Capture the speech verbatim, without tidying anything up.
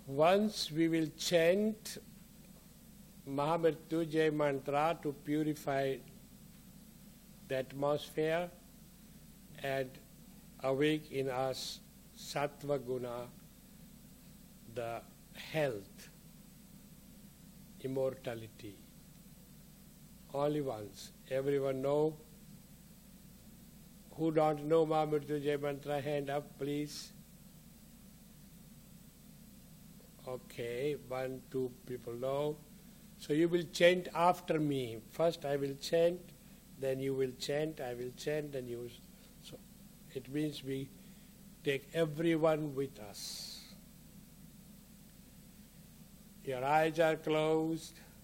Once we will chant Mahamrityunjay mantra to purify the atmosphere and awake in us sattva guna, the health, immortality. Only once. Everyone know? Who don't know Mahamrityunjay mantra, hand up please. Okay, one, two people know. So you will chant after me. First I will chant, then you will chant, I will chant, then you will. So it means we take everyone with us. Your eyes are closed.